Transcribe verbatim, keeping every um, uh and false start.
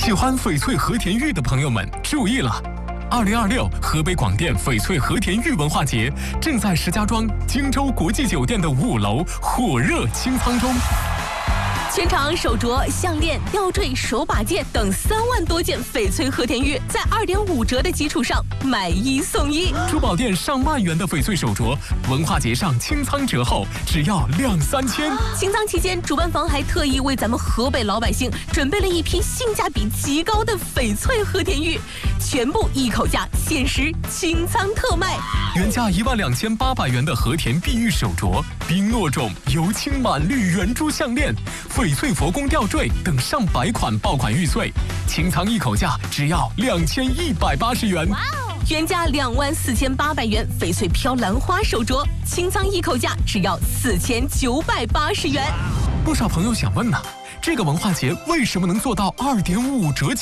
喜欢翡翠和田玉的朋友们注意了！二零二六河北广电翡翠和田玉文化节正在石家庄荆州国际酒店的五楼火热清仓中。 全场手镯、项链、吊坠、手把件等三万多件翡翠和田玉，在二点五折的基础上买一送一。 珠宝店上万元的翡翠手镯，文化节上清仓折后只要两三千。 清仓期间，主办方还特意为咱们河北老百姓准备了一批性价比极高的翡翠和田玉，全部一口价，限时清仓特卖。 原价一万两千八百元的和田碧玉手镯、冰糯种油青满绿圆珠项链、翡翠佛宫吊坠等上百款爆款玉碎，清仓一口价只要两千一百八十元。 哇哦！原价两万四千八百元翡翠飘兰花手镯，清仓一口价只要四千九百八十元。 不少朋友想问呢、啊，这个文化节为什么能做到二点五折？